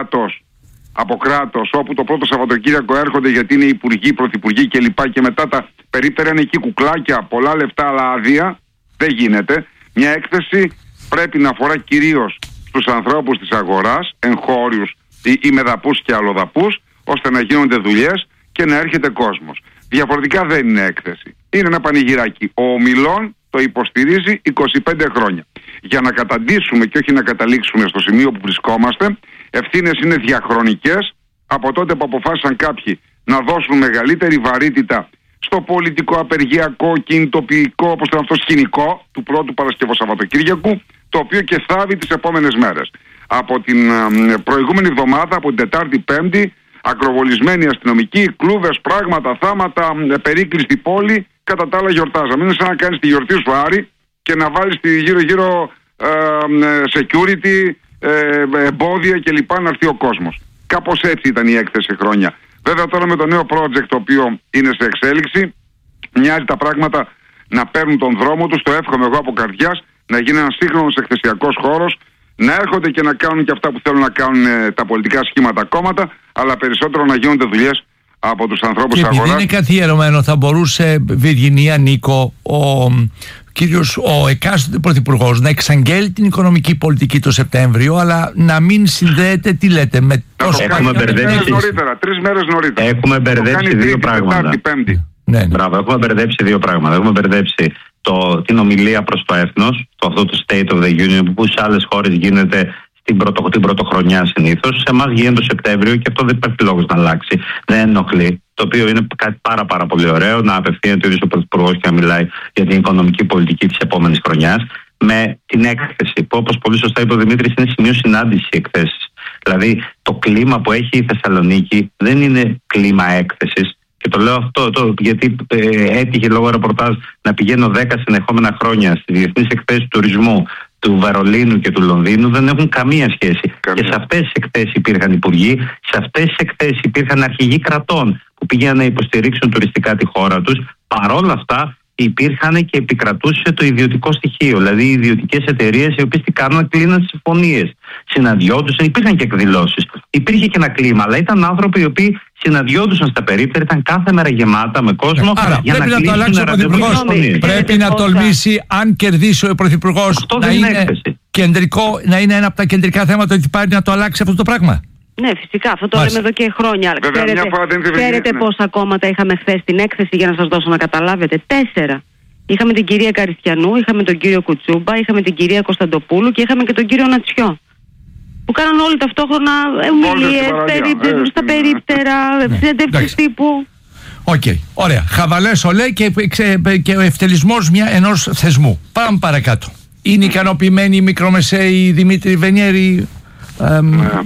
από κράτος, όπου το πρώτο Σαββατοκύριακο έρχονται γιατί είναι υπουργοί, πρωθυπουργοί κλπ. Και μετά τα περίπτερα είναι εκεί κουκλάκια, πολλά λεφτά, αλλά άδεια. Δεν γίνεται. Μια έκθεση πρέπει να αφορά κυρίως στους ανθρώπους της αγοράς, εγχώριους ή μεδαπούς και αλλοδαπούς, ώστε να γίνονται δουλειές και να έρχεται κόσμος. Διαφορετικά δεν είναι έκθεση. Είναι ένα πανηγυράκι. Ο Ομιλών το υποστηρίζει 25 χρόνια. Για να καταντήσουμε και όχι να καταλήξουμε στο σημείο που βρισκόμαστε, ευθύνες είναι διαχρονικές, από τότε που αποφάσισαν κάποιοι να δώσουν μεγαλύτερη βαρύτητα στο πολιτικό, απεργιακό, κινητοποιητικό, όπως ήταν αυτό, σκηνικό του πρώτου Παρασκευό Σαββατοκύριακου, το οποίο και θάβει τις επόμενες μέρες. Από την προηγούμενη εβδομάδα, από την Τετάρτη Πέμπτη, ακροβολισμένοι αστυνομικοί, κλούβες, πράγματα, θάματα, περίκλειστη πόλη, κατά τα άλλα γιορτάζαμε. Είναι σαν να κάνεις τη γιορτή σου, Άρη, και να βάλεις γύρω-γύρω security, εμπόδια κλπ. Να έρθει ο κόσμος. Κάπως έτσι ήταν η έκθεση χρόνια. Βέβαια τώρα με το νέο project το οποίο είναι σε εξέλιξη, μοιάζει τα πράγματα να παίρνουν τον δρόμο τους. Το εύχομαι εγώ από καρδιάς, να γίνει ένας σύγχρονος εκθεσιακός χώρος, να έρχονται και να κάνουν και αυτά που θέλουν να κάνουν τα πολιτικά σχήματα, κόμματα, αλλά περισσότερο να γίνονται δουλειές από τους ανθρώπους της αγοράς. Επειδή είναι καθιερωμένο, θα μπορούσε, Βιργινία, Νίκο, ο εκάστοτε πρωθυπουργός να εξαγγέλει την οικονομική πολιτική το Σεπτέμβριο, αλλά να μην συνδέεται, τι λέτε, με τόσο νωρίτερα, 3 μέρες νωρίτερα. Έχουμε μπερδέψει δύο πράγματα. Μπράβο, έχουμε μπερδέψει δύο πράγματα. Έχουμε μπερδέψει την ομιλία προς το έθνος, αυτό το State of the Union, που σε άλλες χώρες γίνεται την πρωτοχρονιά συνήθως. Σε εμάς γίνεται το Σεπτέμβριο και αυτό δεν υπάρχει λόγος να αλλάξει. Δεν ενοχλεί. Το οποίο είναι κάτι πάρα πολύ ωραίο, να απευθύνεται ο ίδιος ο Πρωθυπουργός και να μιλάει για την οικονομική πολιτική της επόμενης χρονιάς, με την έκθεση που, όπως πολύ σωστά είπε ο Δημήτρης, είναι σημείο συνάντηση εκθέσεις. Δηλαδή το κλίμα που έχει η Θεσσαλονίκη δεν είναι κλίμα έκθεσης. Και το λέω αυτό γιατί έτυχε λόγω ρεπορτάζ να πηγαίνω 10 συνεχόμενα χρόνια στις διεθνείς εκθέσεις τουρισμού του Βερολίνου και του Λονδίνου, δεν έχουν καμία σχέση. Και σε αυτές τις εκθέσεις υπήρχαν υπουργοί, σε αυτές τις εκθέσεις υπήρχαν αρχηγοί κρατών που πήγαιναν να υποστηρίξουν τουριστικά τη χώρα τους. Παρόλα αυτά υπήρχαν και επικρατούσε το ιδιωτικό στοιχείο. Δηλαδή οι ιδιωτικές εταιρείες οι οποίες τι κάνουν, κλείναν συμφωνίες. Συναντιόντουσαν, υπήρχαν και εκδηλώσεις. Υπήρχε και ένα κλίμα, αλλά ήταν άνθρωποι οι οποίοι συναντιόντουσαν στα περίπτερα, ήταν κάθε μέρα γεμάτα με κόσμο. Άρα για πρέπει να το αλλάξει ο Πρωθυπουργός. Πρέπει να τολμήσει, αν κερδίσει ο Πρωθυπουργός, να είναι κεντρικό, να είναι ένα από τα κεντρικά θέματα, ότι πάρει να το αλλάξει αυτό το πράγμα. Ναι, φυσικά, αυτό το λέμε εδώ και χρόνια. Ξέρετε πόσα κόμματα είχαμε χθες στην έκθεση, για να σας δώσω να καταλάβετε? 4. Είχαμε την κυρία Καριστιανού, είχαμε τον κύριο Κουτσούμπα, είχαμε την κυρία Κωνσταντοπούλου και είχαμε και τον κύριο Νατσιό. Που κάναν όλοι ταυτόχρονα ομιλίες στα περίπτερα, συνεντεύξεις τύπου. Οκ, ωραία. Χαβαλές ολέ και ο ευτελισμός ενός θεσμού. Πάμε παρακάτω. Είναι ικανοποιημένοι οι μικρομεσαίοι, Δημήτρη Βενιέρη?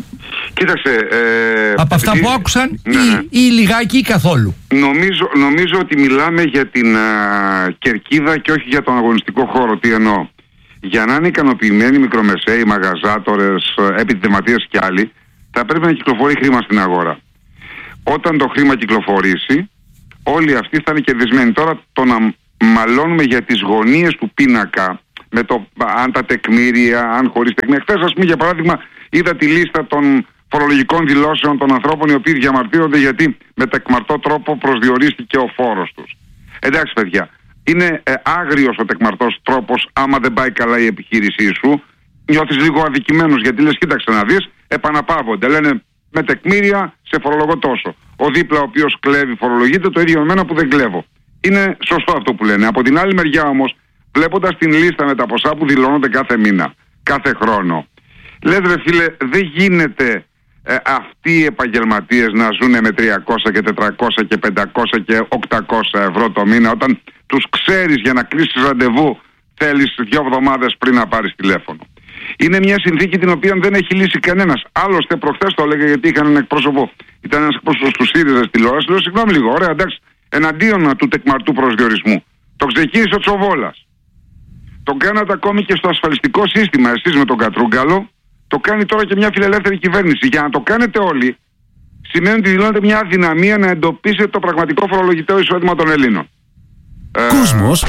Κοίταξε. Από αυτά που άκουσαν ή λιγάκι ή καθόλου. Νομίζω ότι μιλάμε για την κερκίδα και όχι για τον αγωνιστικό χώρο. Τι εννοώ? Για να είναι ικανοποιημένοι μικρομεσαίοι, μαγαζάτορες, επιτιδευματίες και άλλοι, θα πρέπει να κυκλοφορεί χρήμα στην αγορά. Όταν το χρήμα κυκλοφορήσει, όλοι αυτοί θα είναι κερδισμένοι. Τώρα το να μαλώνουμε για τις γωνίες του πίνακα, με το αν τα τεκμήρια, αν χωρίς τεκμήρια. Χθες, ας πούμε, για παράδειγμα, είδα τη λίστα των φορολογικών δηλώσεων των ανθρώπων οι οποίοι διαμαρτύρονται γιατί με τεκμαρτό τρόπο προσδιορίστηκε ο φόρος τους. Εντάξει, παιδιά, είναι άγριος ο τεκμαρτός τρόπος άμα δεν πάει καλά η επιχείρησή σου. Νιώθεις λίγο αδικημένος γιατί λες, κοίταξε να δεις, επαναπαύονται. Λένε με τεκμήρια σε φορολογώ τόσο. Ο δίπλα ο οποίος κλέβει φορολογείται το ίδιο με εμένα που δεν κλέβω. Είναι σωστό αυτό που λένε. Από την άλλη μεριά όμως, βλέποντας την λίστα με τα ποσά που δηλώνονται κάθε μήνα, κάθε χρόνο, λες ρε φίλε, δεν γίνεται αυτοί οι επαγγελματίες να ζουν με 300 και 400 και 500 και 800 ευρώ το μήνα, όταν τους ξέρεις για να κλείσεις ραντεβού θέλεις 2 εβδομάδες πριν να πάρεις τηλέφωνο. Είναι μια συνθήκη την οποία δεν έχει λύσει κανένας. Άλλωστε προχθές το έλεγα γιατί είχαν ένα εκπρόσωπο, ήταν ένας εκπρόσωπος του ΣΥΡΙΖΑ στη τηλεόραση. Λέω συγγνώμη λίγο, ωραία, εντάξει, εναντίον του τεκμαρτού προσδιορισμού. Το ξεκίνησε ο Τσοβόλας. Το κάνατε ακόμη και στο ασφαλιστικό σύστημα, εσείς με τον Κατρούγκαλο. Το κάνει τώρα και μια φιλελεύθερη κυβέρνηση. Για να το κάνετε όλοι, σημαίνει ότι δηλώνετε μια αδυναμία να εντοπίσετε το πραγματικό φορολογητέο εισόδημα των Ελλήνων. Κόσμος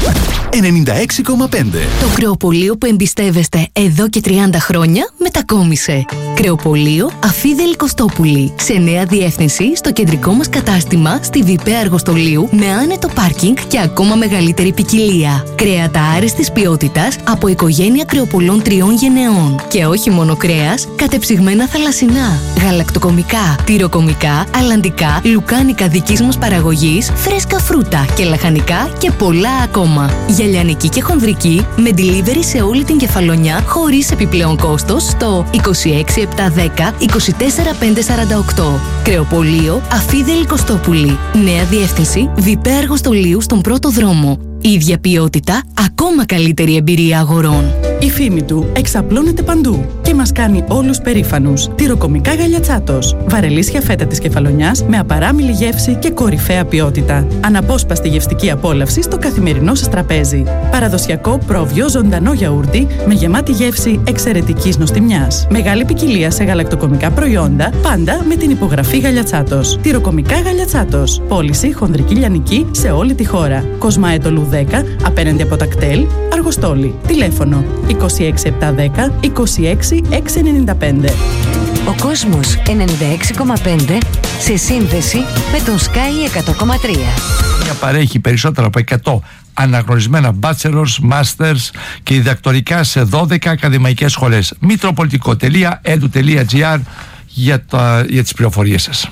96,5. Το κρεοπωλείο που εμπιστεύεστε εδώ και 30 χρόνια μετακόμισε. Κρεοπωλείο Αφίδελη Κωστόπουλη. Σε νέα διεύθυνση στο κεντρικό μας κατάστημα στη Βιπέ Αργοστολίου με άνετο πάρκινγκ και ακόμα μεγαλύτερη ποικιλία. Κρέατα άριστης ποιότητας από οικογένεια κρεοπωλών 3 γενεών. Και όχι μόνο κρέας, κατεψυγμένα θαλασσινά, γαλακτοκομικά, τυροκομικά, αλλαντικά, λουκάνικα δικής μας παραγωγής, φρέσκα φρούτα και λαχανικά και πολλά ακόμα. Γυαλιανική και χονδρική με delivery σε όλη την Κεφαλονιά χωρίς επιπλέον κόστος στο 26710 24548. Κρεοπωλείο Αφίδελη Κωστόπουλη. Νέα διεύθυνση Βιπέ Αργοστολίου στον πρώτο δρόμο. Ίδια ποιότητα, ακόμα καλύτερη εμπειρία αγορών. Η φήμη του εξαπλώνεται παντού και μας κάνει όλους περήφανους. Τυροκομικά Γαλιατσάτος. Βαρελίσια φέτα της Κεφαλονιάς με απαράμιλη γεύση και κορυφαία ποιότητα. Αναπόσπαστη γευστική απόλαυση στο καθημερινό σας τραπέζι. Παραδοσιακό πρόβιο ζωντανό γιαούρτι με γεμάτη γεύση εξαιρετικής νοστιμιάς. Μεγάλη ποικιλία σε γαλακτοκομικά προϊόντα, πάντα με την υπογραφή Γαλιατσάτος. Τυροκομικά Γαλιατσάτος. Πώληση χονδρική λιανική σε όλη τη χώρα. Κοσμαέτολου 10, απέναντι από τα κτέλ, Αργοστόλη. Τηλέφωνο 26710 26695. Ο κόσμος 96,5 σε σύνδεση με τον Sky 100,3. Παρέχει περισσότερα από 100 αναγνωρισμένα bachelors, masters και διδακτορικά σε 12 ακαδημαϊκές σχολές. Mitropolitico.edu.gr για τις πληροφορίες σας.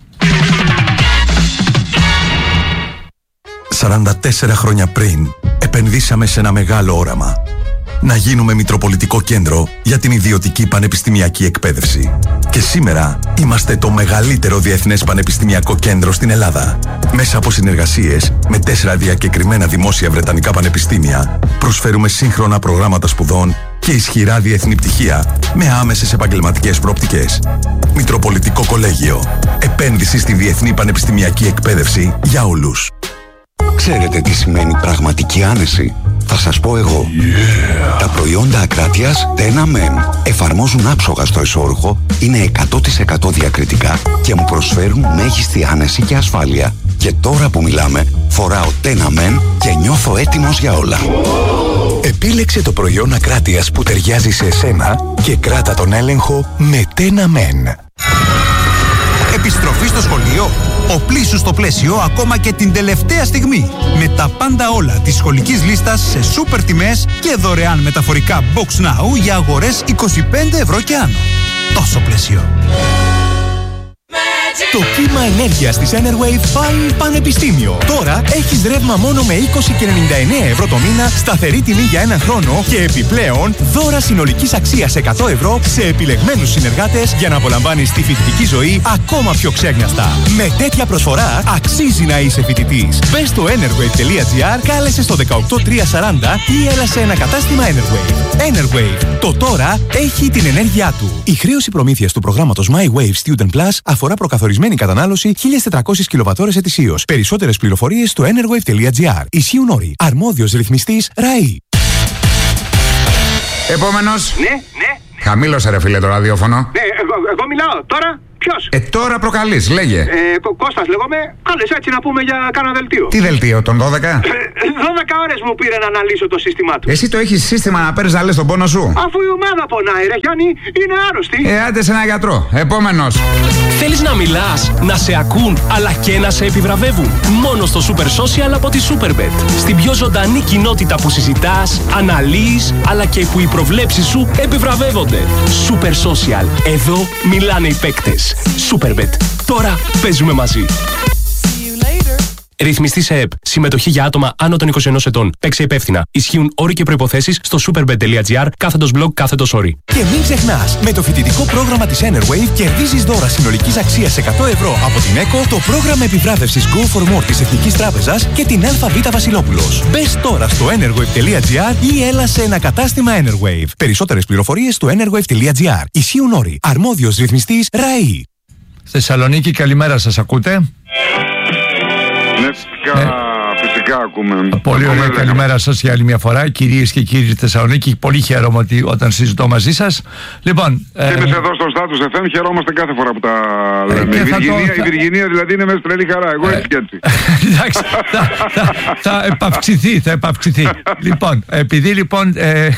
44 χρόνια πριν επενδύσαμε σε ένα μεγάλο όραμα. Να γίνουμε Μητροπολιτικό Κέντρο για την ιδιωτική πανεπιστημιακή εκπαίδευση. Και σήμερα είμαστε το μεγαλύτερο διεθνές πανεπιστημιακό κέντρο στην Ελλάδα. Μέσα από συνεργασίες με 4 διακεκριμένα δημόσια βρετανικά πανεπιστήμια, προσφέρουμε σύγχρονα προγράμματα σπουδών και ισχυρά διεθνή πτυχία με άμεσες επαγγελματικές προοπτικές. Μητροπολιτικό Κολέγιο. Επένδυση στη διεθνή πανεπιστημιακή εκπαίδευση για όλους. Ξέρετε τι σημαίνει πραγματική άνεση? Θα σας πω εγώ. Τα προϊόντα Ακράτειας Tena Men εφαρμόζουν άψογα στο εσώρουχο, είναι 100% διακριτικά και μου προσφέρουν μέγιστη άνεση και ασφάλεια. Και τώρα που μιλάμε, φοράω Tena Men και νιώθω έτοιμος για όλα. Επίλεξε το προϊόν Ακράτειας που ταιριάζει σε εσένα και κράτα τον έλεγχο με Tena Men. Επιστροφή στο σχολείο. Οπλίσου στο πλαίσιο ακόμα και την τελευταία στιγμή. Με τα πάντα όλα της σχολικής λίστας σε σούπερ τιμές και δωρεάν μεταφορικά Box Now για αγορές 25 ευρώ και άνω. Τόσο πλαίσιο. Το κύμα ενέργειας της Enerwave πάει πανεπιστήμιο. Τώρα έχεις ρεύμα μόνο με 20,99 ευρώ το μήνα, σταθερή τιμή για έναν χρόνο και επιπλέον δώρα συνολικής αξίας 100 ευρώ σε επιλεγμένους συνεργάτες για να απολαμβάνεις τη φοιτητική ζωή ακόμα πιο ξέγνιαστα. Με τέτοια προσφορά αξίζει να είσαι φοιτητής. Μπες στο enerwave.gr, κάλεσε στο 18340 ή έλα σε ένα κατάστημα Enerwave. Enerwave. Το τώρα έχει την ενέργειά του. Η χρέωση προμήθειας του προγράμματος My Wave Student Plus αφορά προκαθορισμένη κατανάλωση 1.400 κιλοβατόρες ετησίως. Περισσότερες πληροφορίες στο enerwave.gr. Ισχύουν όροι. Αρμόδιος ρυθμιστής ΡΑΗ. Επόμενος. Ναι. Χαμήλωσε ρε φίλε το ραδιόφωνο. Ναι, εγώ μιλάω. Τώρα ποιος? Τώρα προκαλείς, λέγε. Κώστας λέγομαι. Άλλες έτσι να πούμε για κάνα δελτίο. Τι δελτίο, τον 12? 12 ώρες μου πήρε να αναλύσω το σύστημά του. Εσύ το έχεις σύστημα να παίρνεις να λες τον πόνο σου? Αφού η ομάδα πονάει ρε Γιάννη, είναι άρρωστη. Άντε σε ένα γιατρό. Επόμενος. Θέλεις να μιλάς, να σε ακούν, αλλά και να σε επιβραβεύουν? Μόνο στο Super Social από τη Superbet. Στην πιο ζωντανή κοινότητα που συζητάς, αναλύεις, αλλά και που οι προβλέψεις σου επιβραβεύονται. Super Social. Εδώ μιλάνε οι παίκτες. Superbet. Τώρα παίζουμε μαζί. Ρυθμιστή σε ΕΠ. Συμμετοχή για άτομα άνω των 21 ετών. Παίξε υπεύθυνα. Ισχύουν όροι και προϋποθέσεις στο superbet.gr/blog/όροι. Και μην ξεχνάς, με το φοιτητικό πρόγραμμα της Enerwave κερδίζεις δώρα συνολικής αξίας 100 ευρώ από την ΕΚΟ, το πρόγραμμα επιβράβευσης Go for More της Εθνικής Τράπεζας και την ΑΒ Βασιλόπουλος. Μπες τώρα στο enerwave.gr ή έλα σε ένα κατάστημα Enerwave. Περισσότερες πληροφορίες στο enerwave.gr. Ισχύουν όροι. Αρμόδιος ρυθμιστής ΡΑΗ. Θεσσαλονίκη, καλημέρα σας, ακούτε? Φυσικά ακούμε. Πολύ ωραία, καλημέρα σας για άλλη μια φορά, κυρίες και κύριοι της Θεσσαλονίκη. Πολύ χαίρομαι ότι όταν συζητώ μαζί σας. Λοιπόν, και εμείς εδώ στο Status FM χαιρόμαστε κάθε φορά που τα λέμε. Η Βιργινία δηλαδή είναι μέσα τρελή χαρά. Εγώ έτσι και έτσι. Εντάξει, θα επαυξηθεί. Λοιπόν, επειδή λοιπόν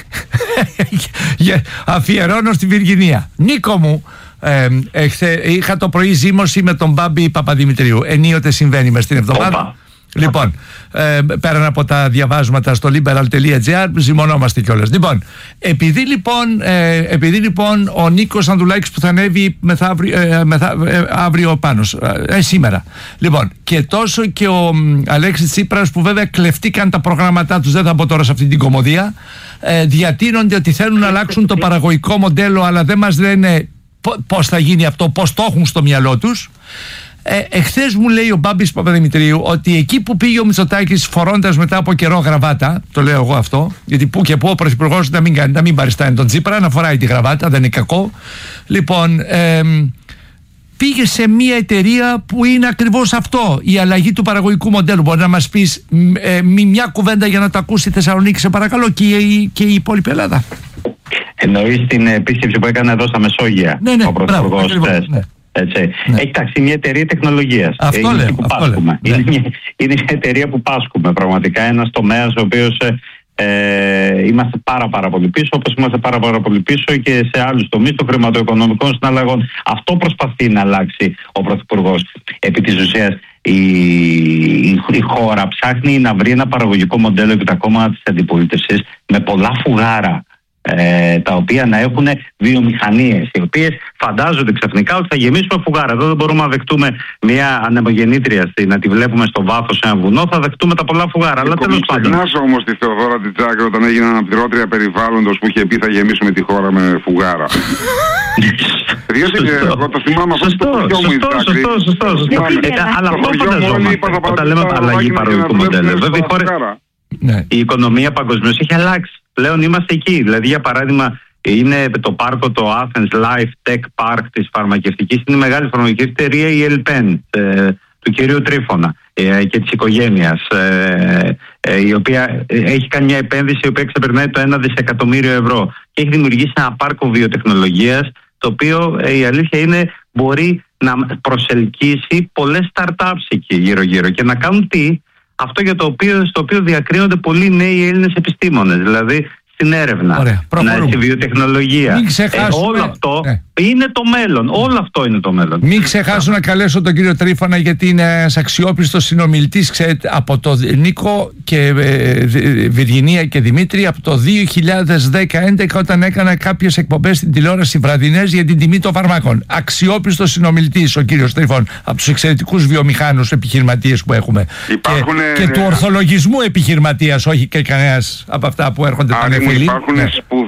αφιερώνω στη Βιργινία. Νίκο μου, είχα το πρωί ζήμωση με τον Μπάμπη Παπαδημητρίου. Ενίοτε συμβαίνει μες την εβδομάδα. Λοιπόν, πέραν από τα διαβάσματα στο liberal.gr, ζυμωνόμαστε κιόλας. Λοιπόν, επειδή λοιπόν ο Νίκος Ανδουλάκης που θα ανέβει αύριο πάνω, σήμερα. Λοιπόν, και τόσο και ο Αλέξης Τσίπρας που βέβαια κλεφτήκαν τα προγράμματά τους, δεν θα μπω τώρα σε αυτή την κωμωδία, διατείνονται ότι θέλουν να αλλάξουν το παραγωγικό μοντέλο, αλλά δεν μας λένε πώς θα γίνει αυτό, πώς το έχουν στο μυαλό τους. Εχθές μου λέει ο Μπάμπης Παπαδημητρίου ότι εκεί που πήγε ο Μητσοτάκης φορώντας μετά από καιρό γραβάτα, το λέω εγώ αυτό, γιατί που και που ο πρωθυπουργός να μην παριστάνει τον Τσίπρα, να φοράει τη γραβάτα, δεν είναι κακό. Λοιπόν, πήγε σε μια εταιρεία που είναι ακριβώς αυτό, η αλλαγή του παραγωγικού μοντέλου. Μπορεί να μας πεις μια κουβέντα για να το ακούσει η Θεσσαλονίκη, σε παρακαλώ, και η υπόλοιπη Ελλάδα? Εννοείς την επίσκεψη που έκανε εδώ στα Μεσόγεια ο πρωθυπουργός χθες? Έτσι. Ναι. Έχει τάξει μια εταιρεία τεχνολογίας. Αυτό λέω. Είναι μια εταιρεία που πάσχουμε πραγματικά. Ένας τομέας ο οποίος είμαστε πάρα πολύ πίσω, όπως είμαστε πάρα πολύ πίσω και σε άλλους τομείς των χρηματοοικονομικών συναλλαγών. Αυτό προσπαθεί να αλλάξει ο πρωθυπουργός. Επί της ουσίας η χώρα ψάχνει να βρει ένα παραγωγικό μοντέλο επί τα κόμματα της αντιπολίτευσης με πολλά φουγάρα, τα οποία να έχουν βιομηχανίες, οι οποίες φαντάζονται ξαφνικά ότι θα γεμίσουμε φουγάρα. Εδώ δεν μπορούμε να δεχτούμε μια ανεμογεννήτρια να τη βλέπουμε στο βάθος σε ένα βουνό, θα δεχτούμε τα πολλά φουγάρα. Αλλά τέλος πάντων. Ξεχνάς όμως τη Θεοδόρα Τιτσάκη όταν έγινε αναπληρώτρια περιβάλλοντος που είχε πει θα γεμίσουμε τη χώρα με φουγάρα. Διότι εγώ το θυμάμαι αυτό στο χωριό μου. Σωστό. Αλλά αυτό φανταζόμαστε όταν λέμε αλλαγή παραγωγικού μοντέλου. Βέβαια η οικονομία παγκοσμίως έχει αλλάξει. Πλέον είμαστε εκεί. Δηλαδή, για παράδειγμα, είναι το πάρκο, το Athens Life Tech Park της φαρμακευτικής. Είναι η μεγάλη φαρμακευτική εταιρεία, η Elpen, του κυρίου Τρίφωνα και της οικογένειας, η οποία έχει κάνει μια επένδυση η οποία ξεπερνάει το 1 δισεκατομμύριο ευρώ και έχει δημιουργήσει ένα πάρκο βιοτεχνολογίας, το οποίο η αλήθεια είναι μπορεί να προσελκύσει πολλές startups εκεί γύρω-γύρω και να κάνουν τι? Αυτό στο οποίο διακρίνονται πολλοί νέοι Έλληνες επιστήμονες, δηλαδή στην έρευνα, στη βιοτεχνολογία. Μην ξεχάσουμε, όλο αυτό Είναι το μέλλον. Όλο αυτό είναι το μέλλον. Μην ξεχάσω να καλέσω τον κύριο Τρίφωνα, γιατί είναι ένας αξιόπιστος συνομιλητής, ξέρετε, από το Νίκο και Βιργινία και Δημήτρη, από το 2010-2011, όταν έκανα κάποιες εκπομπές στην τηλεόραση βραδινές για την τιμή των φαρμάκων. Αξιόπιστος συνομιλητής ο κύριος Τρίφων, από τους εξαιρετικούς βιομηχάνους επιχειρηματίες που έχουμε. Και του ορθολογισμού επιχειρηματίας, όχι και κανένας από αυτά που έρχονται τα νεφίλη. Υπάρχουν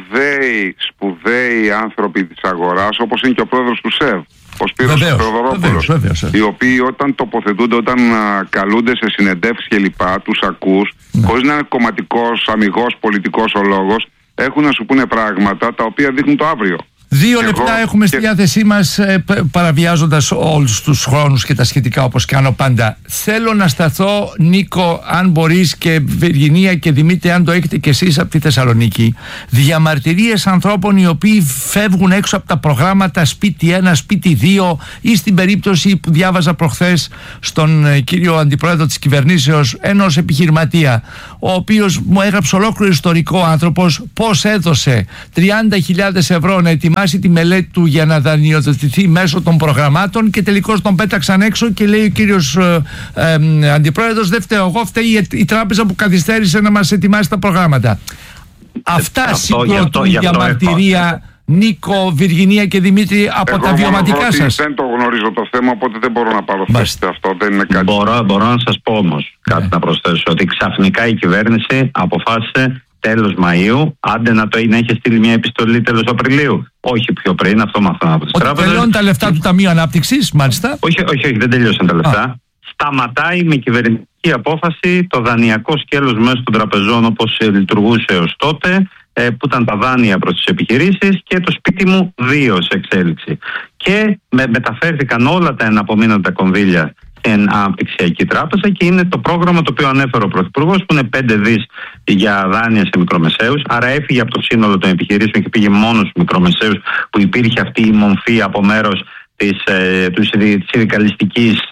σπουδαίοι άνθρωποι της αγοράς, όπως είναι και ο πρόεδρος του ΣΕΒ, ο Σπύρος Θεοδωρόπουλος, οι οποίοι όταν τοποθετούνται, όταν καλούνται σε συνεντεύξεις και λοιπά, τους ακούς, χωρίς να είναι κομματικός, αμιγός, πολιτικός ο λόγος, έχουν να σου πούνε πράγματα τα οποία δείχνουν το αύριο. 2 λεπτά έχουμε στη διάθεσή μας, παραβιάζοντας όλους τους χρόνους και τα σχετικά, όπως κάνω πάντα. Θέλω να σταθώ, Νίκο, αν μπορείς, και Βιργινία και Δημήτρη, αν το έχετε και εσείς από τη Θεσσαλονίκη, διαμαρτυρίες ανθρώπων οι οποίοι φεύγουν έξω από τα προγράμματα σπίτι 1, σπίτι 2, ή στην περίπτωση που διάβαζα προχθές στον κύριο Αντιπρόεδρο της κυβερνήσεως, ενός επιχειρηματία, ο οποίος μου έγραψε ολόκληρο ιστορικό άνθρωπος, πώς έδωσε 30.000 ευρώ να ετοιμάσει τη μελέτη του για να δανειοδοτηθεί μέσω των προγραμμάτων, και τελικώς τον πέταξαν έξω και λέει ο κύριος Αντιπρόεδρος, δεν φταίω εγώ, φταίει η τράπεζα που καθυστέρησε να μας ετοιμάσει τα προγράμματα. Αυτά συγκροτούν διαμαρτυρία, Νίκο, Βιργινία και Δημήτρη, από τα βιωματικά σας. Δεν το γνωρίζω το θέμα, οπότε δεν μπορώ να πάρω θέση σε αυτό. Δεν είναι κάτι. Μπορώ να σας πω όμως κάτι να προσθέσω, ότι ξαφνικά η κυβέρνηση αποφάσισε τέλος Μαΐου, άντε να έχει στείλει μια επιστολή τέλος Απριλίου. Όχι πιο πριν, αυτό μάθαμε από τις τράπεζες. Ότι τελειώνουν τα λεφτά του Ταμείου Ανάπτυξης, μάλιστα. Όχι, δεν τελειώσαν τα λεφτά. Σταματάει με κυβερνητική απόφαση το δανειακό σκέλος μέσω των τραπεζών, όπως λειτουργούσε έως τότε, που ήταν τα δάνεια προς τις επιχειρήσεις, και το σπίτι μου 2 σε εξέλιξη. Και μεταφέρθηκαν όλα τα εναπομείνοντα κονδύλια στην Αναπτυξιακή Τράπεζα, και είναι το πρόγραμμα το οποίο ανέφερε ο Πρωθυπουργός, που είναι 5 δις για δάνεια σε μικρομεσαίους. Άρα έφυγε από το σύνολο των επιχειρήσεων και πήγε μόνο στους μικρομεσαίους, που υπήρχε αυτή η μομφή από μέρος της συνδικαλιστικής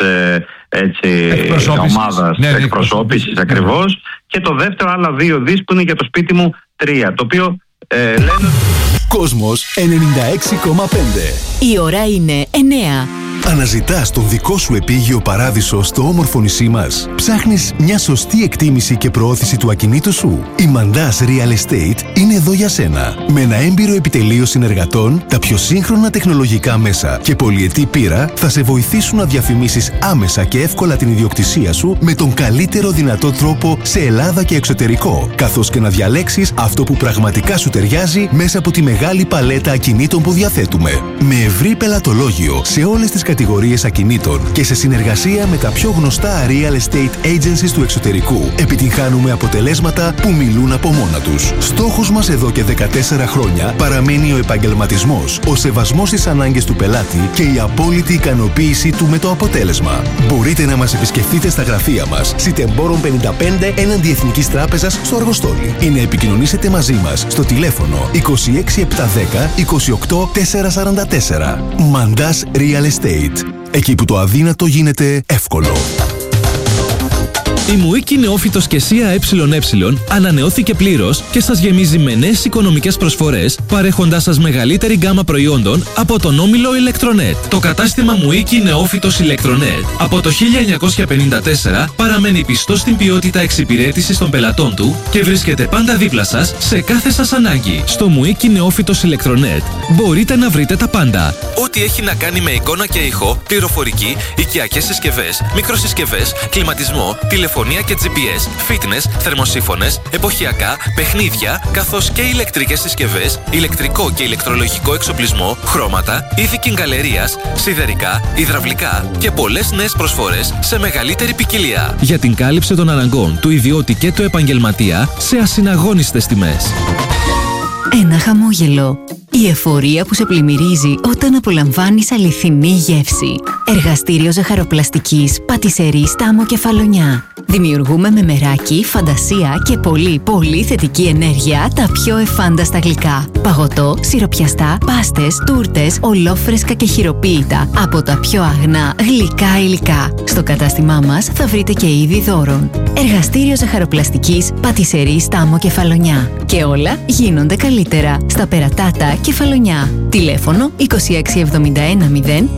ομάδας εκπροσώπησης ακριβώς. Και το δεύτερο, άλλα 2 δις που είναι για το σπίτι μου 3, το οποίο λένε... Κόσμος 96,5. Η ώρα είναι 9. Αναζητάς τον δικό σου επίγειο παράδεισο στο όμορφο νησί μας. Ψάχνεις μια σωστή εκτίμηση και προώθηση του ακινήτου σου. Η Mandaz Real Estate είναι εδώ για σένα. Με ένα έμπειρο επιτελείο συνεργατών, τα πιο σύγχρονα τεχνολογικά μέσα και πολυετή πείρα θα σε βοηθήσουν να διαφημίσεις άμεσα και εύκολα την ιδιοκτησία σου με τον καλύτερο δυνατό τρόπο σε Ελλάδα και εξωτερικό, καθώς και να διαλέξεις αυτό που πραγματικά σου ταιριάζει μέσα από τη μεγάλη παλέτα ακινήτων που διαθέτουμε. Με ευρύ πελατολόγιο σε όλες τις κατηγορίες ακινήτων και σε συνεργασία με τα πιο γνωστά real estate agencies του εξωτερικού, επιτυγχάνουμε αποτελέσματα που μιλούν από μόνα τους. Στόχος μας εδώ και 14 χρόνια παραμένει ο επαγγελματισμός, ο σεβασμός στις ανάγκες του πελάτη και η απόλυτη ικανοποίησή του με το αποτέλεσμα. Μπορείτε να μας επισκεφτείτε στα γραφεία μας, Σιτεμπόρων 55 έναντι Εθνικής Τράπεζας στο Αργοστόλι, ή να επικοινωνήσετε μαζί μας στο τηλέφωνο 26710 28444. Mandaz Real Estate. Εκεί που το αδύνατο γίνεται εύκολο. Η Μουίκη Νεόφυτος και ΣΥΑ ΕΕ ανανεώθηκε πλήρως και σας γεμίζει με νέες οικονομικές προσφορές, παρέχοντάς σας μεγαλύτερη γκάμα προϊόντων από τον όμιλο Ηλεκτρονέτ. Το κατάστημα Μουίκη Νεόφυτος Ηλεκτρονέτ από το 1954 παραμένει πιστό στην ποιότητα εξυπηρέτησης των πελατών του και βρίσκεται πάντα δίπλα σας σε κάθε σας ανάγκη. Στο Μουίκη Νεόφυτος Ηλεκτρονέτ μπορείτε να βρείτε τα πάντα. Ό,τι έχει να κάνει με εικόνα και ήχο, πληροφορική, οικιακές συσκευές, μικροσυσκευές, κλιματισμό, τηλεφωνία και GPS, fitness, θερμοσύφωνες, εποχιακά, παιχνίδια, καθώς και ηλεκτρικές συσκευές, ηλεκτρικό και ηλεκτρολογικό εξοπλισμό, χρώματα, είδη κιγκαλερίας, σιδερικά, υδραυλικά και πολλές νέες προσφορές σε μεγαλύτερη ποικιλία. Για την κάλυψη των αναγκών του ιδιώτη και του επαγγελματία σε ασυναγώνιστες τιμές. Ένα χαμόγελο. Η εφορία που σε πλημμυρίζει όταν απολαμβάνεις αληθινή γεύση. Εργαστήριο ζαχαροπλαστικής Πατισερή Στάμο Κεφαλονιά. Δημιουργούμε με μεράκι, φαντασία και πολύ θετική ενέργεια τα πιο εφάνταστα γλυκά. Παγωτό, σιροπιαστά, πάστες, τούρτες, ολόφρεσκα και χειροποίητα από τα πιο αγνά γλυκά υλικά. Στο κατάστημά μας θα βρείτε και είδη δώρων. Εργαστήριο ζαχαροπλαστικής Πατισερή Στάμο Κεφαλονιά. Και όλα γίνονται καλύτερα στα Περατάτα Κεφαλονιά. Τηλέφωνο 2671 069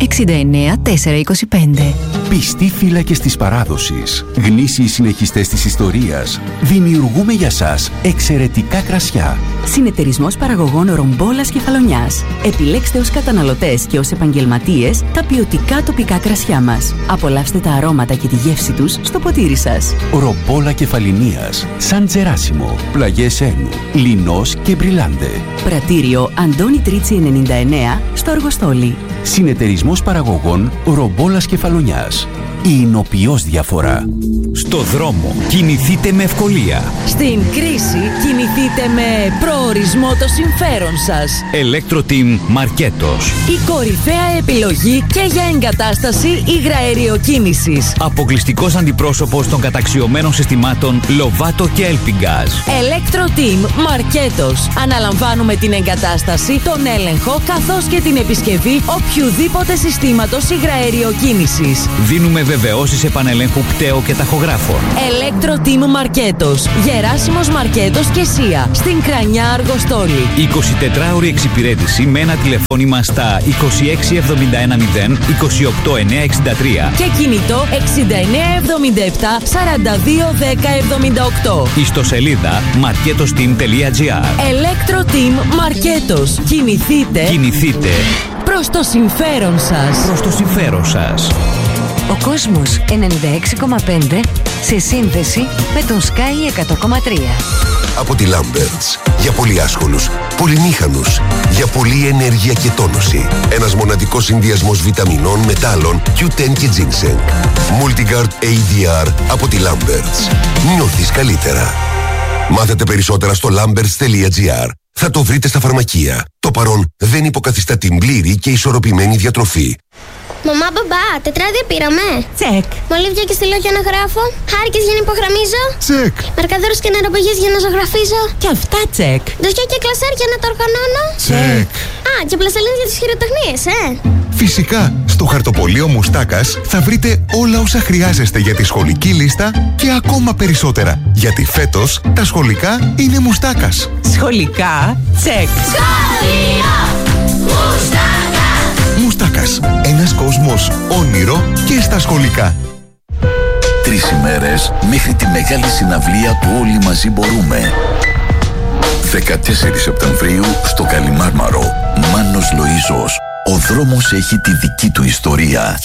425. Πιστοί φύλακες της παράδοσης, γνήσιοι συνεχιστές της ιστορίας, δημιουργούμε για σας εξαιρετικά κρασιά. Συνεταιρισμός παραγωγών Ρομπόλας Κεφαλονιάς. Επιλέξτε ως καταναλωτές και ως επαγγελματίες τα ποιοτικά τοπικά κρασιά μας. Απολαύστε τα αρώματα και τη γεύση τους στο ποτήρι σας. Ρομπόλα Κεφαλινίας, Σαν Τζεράσιμο, Πλαγιές Ένου, Λινός και Μπριλάντε. Πρατήριο Αντώνη Τρίτσι 99 στο Αργοστόλι. Συνεταιρισμός παραγωγών Ρομπόλας Κεφαλονιάς. Η εινοποιώς διαφορά. Στο δρόμο κινηθείτε με ευκολία. Στην κρίση κινηθείτε με προορισμό το συμφέρον σας. Electro-Team Μαρκέτος. Η κορυφαία επιλογή και για εγκατάσταση υγραεριοκίνησης. Αποκλειστικός αντιπρόσωπος των καταξιωμένων συστημάτων Lovato και Elpingaz. Electro-Team Μαρκέτος. Αναλαμβάνουμε την εγκατάσταση, τον έλεγχο καθώς και την επισκευή οποιουδήποτε συστήματος υγραεριοκίνησης. Δίνουμε βεβαιώσεις επανελέγχου πτέο και ταχογράφων. Electro-Team Μαρκέτος. Γεράσιμος Μαρκέτος και Σία. Στην Κρανιά Αργοστόλη. 24ωρη εξυπηρέτηση με ένα τηλεφώνημα στα 26710 28963 και κινητό 6977 421078. Ιστοσελίδα marketosteam.gr. Electro-Team Μαρκέτος. Κινηθείτε προς το συμφέρον σας. Προς το συμφέρον σας. Ο κόσμος 96,5 σε σύνδεση με τον Sky 100,3. Από τη Lamberts. Για πολύ άσχολους, πολυμήχανους. Για πολλή ενέργεια και τόνωση. Ένας μοναδικός συνδυασμός βιταμινών, μετάλλων, Q10 και Ginseng. Multigard ADR από τη Lamberts. Νιώθεις καλύτερα. Μάθετε περισσότερα στο lamberts.gr. Θα το βρείτε στα φαρμακεία. Το παρόν δεν υποκαθιστά την πλήρη και ισορροπημένη διατροφή. Μαμά, μπαμπά, τετράδια πήραμε. Τσεκ. Μολύβια και στυλό για να γράφω. Χάρκες για να υπογραμμίζω. Τσεκ. Μαρκαδόρους και νεροπαγιές για να ζωγραφίζω. Και αυτά τσεκ. Δοσιά και κλασάρ για να τα οργανώνω. Τσεκ. Α, και πλαστελίνες για τις χειροτεχνίες, Φυσικά, στο χαρτοπολείο Μουστάκας θα βρείτε όλα όσα χρειάζεστε για τη σχολική λίστα και ακόμα περισσότερα. Γιατί φέτος τα σχολικά είναι Μουστάκας. Σχολικά, τσεκ. Σχολείο Μουστάκα. Μουστάκας. Ένας κόσμος όνειρο και στα σχολικά. 3 ημέρες μέχρι τη μεγάλη συναυλία του Όλοι Μαζί Μπορούμε. 14 Σεπτεμβρίου στο Καλιμάρμαρο. Μάνος Λοΐζος. Ο δρόμος έχει τη δική του ιστορία.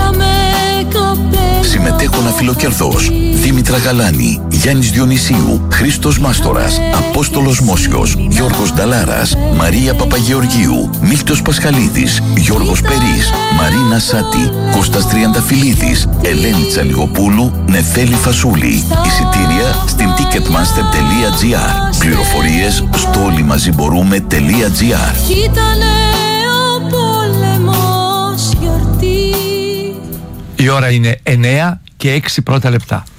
Συμμετέχουν Αφιλοκερδός, Δήμητρα Γαλάνη, Γιάννης Διονυσίου, Χρήστος Μάστορας, Απόστολος Μόσιος, Γιώργος Νταλάρας, Μαρία Παπαγεωργίου, Μίχτος Πασχαλίδης, Γιώργος Περής, Μαρίνα Σάτη, Κώστας Τριανταφυλλίδης, Ελένη Τσαλιγοπούλου, Νεφέλη Φασούλη. Εισιτήρια στην ticketmaster.gr. Πληροφορίες στο όλοιμαζιμπορούμε.gr. Η ώρα είναι 9 και 6 πρώτα λεπτά.